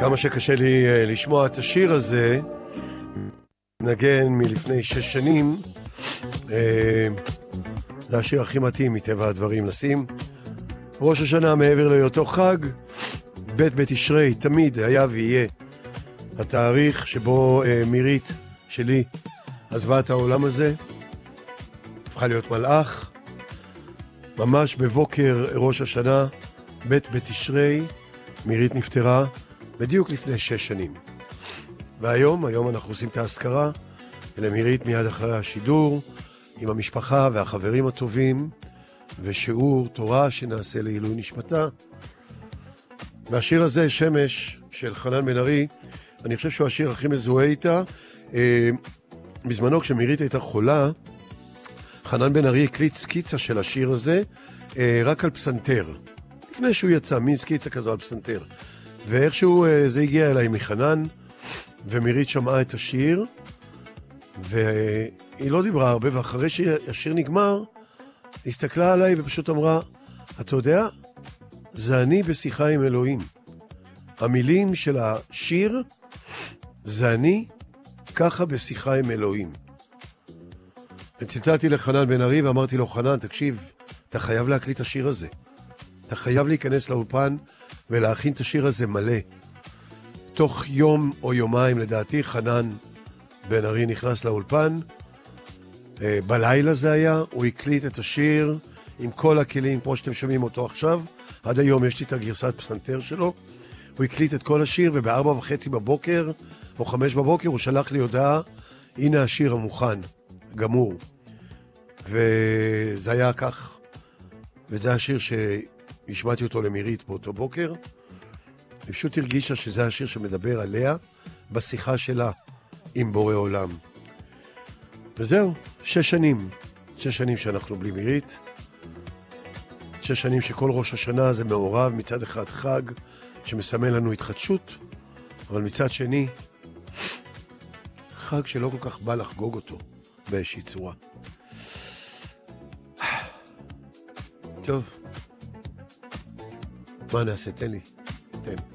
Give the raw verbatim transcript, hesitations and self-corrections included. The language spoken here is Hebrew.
כמה שקשה לי uh, לשמוע את השיר הזה, נגן מלפני שש שנים, uh, זה השיר הכי מתאים מטבע הדברים לשים. ראש השנה מעבר להיותו חג, ב' בתשרי תמיד היה ויהיה התאריך שבו uh, מירית שלי עזבה את העולם הזה, הפכה להיות מלאך, ממש בבוקר ראש השנה, ב' בתשרי, מירית נפטרה, בדיוק לפני שש שנים. והיום, היום אנחנו עושים את ההזכרה למירית מיד אחרי השידור, עם המשפחה והחברים הטובים, ושיעור תורה שנעשה לעילוי נשמתה. והשיר הזה, שמש, של חנן בן ארי, אני חושב שהוא השיר הכי מזוהה איתה. בזמנו כשמירית הייתה חולה, חנן בן ארי הקליט סקיצה של השיר הזה, רק על פסנתר. לפני שהוא יצא, מין סקיצה כזו על פסנתר. ואיכשהו זה הגיע אליי מחנן, ומירית שמעה את השיר, והיא לא דיברה הרבה, ואחרי שהשיר נגמר, היא הסתכלה עליי ופשוט אמרה, אתה יודע, זה אני בשיחה עם אלוהים. המילים של השיר, זה אני ככה בשיחה עם אלוהים. וצלצלתי לחנן בן ארי ואמרתי לו, חנן, תקשיב, אתה חייב להקליט את השיר הזה. אתה חייב להיכנס לאולפן ולהכין את השיר הזה מלא. תוך יום או יומיים, לדעתי, חנן בן ארי נכנס לאולפן. בלילה זה היה, הוא הקליט את השיר עם כל הכלים, כמו שאתם שומעים אותו עכשיו. עד היום יש לי את הגרסת פסנתר שלו. הוא הקליט את כל השיר, ובארבע וחצי בבוקר, או חמש בבוקר, הוא שלח לי הודעה, הנה השיר המוכן, גמור. וזה היה כך. וזה השיר שהשמעתי אותו למירית באותו בוקר. היא פשוט הרגישה שזה השיר שמדבר עליה בשיחה שלה עם בורא עולם. וזהו, שש שנים. שש שנים שאנחנו בלי מירית. שש שנים שכל ראש השנה זה מעורב, מצד אחד חג שמסמל לנו התחדשות, אבל מצד שני, חג שלא כל כך בא לחגוג אותו באיזושהי צורה. טוב, מה נעשה? תן לי. תן.